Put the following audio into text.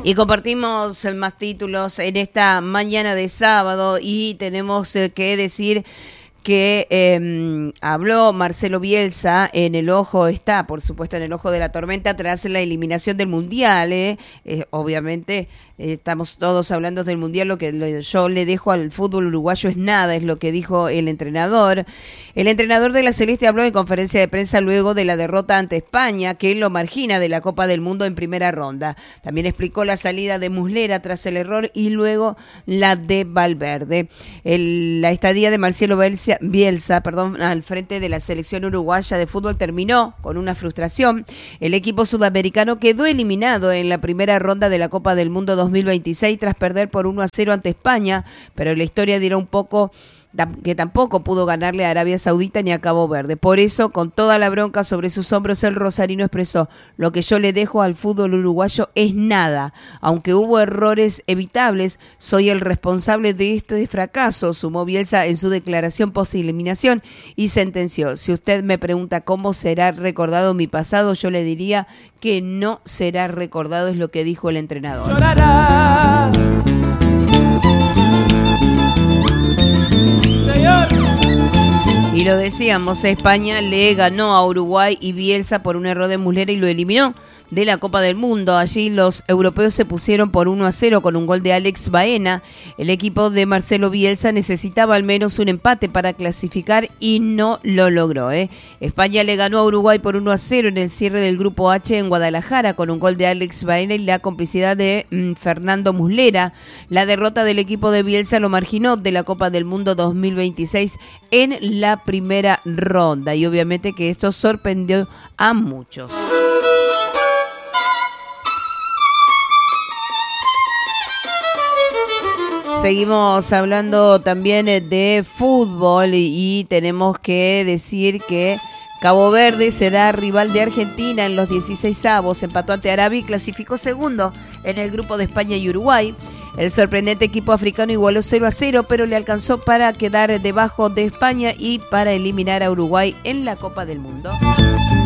Y compartimos más títulos en esta mañana de sábado y tenemos que decir que habló Marcelo Bielsa en el ojo, está por supuesto en el ojo de la tormenta tras la eliminación del Mundial. Obviamente estamos todos hablando del Mundial, lo que yo le dejo al fútbol uruguayo es nada, es lo que dijo el entrenador. El entrenador de la Celeste habló en conferencia de prensa luego de la derrota ante España, que lo margina de la Copa del Mundo en primera ronda. También explicó la salida de Muslera tras el error y luego la de Valverde. La estadía de Marcelo Bielsa, al frente de la selección uruguaya de fútbol terminó con una frustración. El equipo sudamericano quedó eliminado en la primera ronda de la Copa del Mundo 2026 tras perder por 1-0 ante España, pero la historia dirá un poco que tampoco pudo ganarle a Arabia Saudita ni a Cabo Verde. Por eso, con toda la bronca sobre sus hombros, el rosarino expresó: lo que yo le dejo al fútbol uruguayo es nada. Aunque hubo errores evitables, soy el responsable de este fracaso, sumó Bielsa en su declaración post-eliminación y sentenció: si usted me pregunta cómo será recordado mi pasado, yo le diría que no será recordado, es lo que dijo el entrenador. Llorará. Y lo decíamos, España le ganó a Uruguay y Bielsa por un error de Muslera y lo eliminó de la Copa del Mundo. Allí los europeos se pusieron por 1-0 con un gol de Alex Baena. El equipo de Marcelo Bielsa necesitaba al menos un empate para clasificar y no lo logró. España le ganó a Uruguay por 1-0 en el cierre del Grupo H en Guadalajara con un gol de Alex Baena y la complicidad de Fernando Muslera. La derrota del equipo de Bielsa lo marginó de la Copa del Mundo 2026 en la primera ronda y obviamente que esto sorprendió a muchos. Seguimos hablando también de fútbol y tenemos que decir que Cabo Verde será rival de Argentina en los 16avos, empató ante Arabia y clasificó segundo en el grupo de España y Uruguay. El sorprendente equipo africano igualó 0-0, pero le alcanzó para quedar debajo de España y para eliminar a Uruguay en la Copa del Mundo.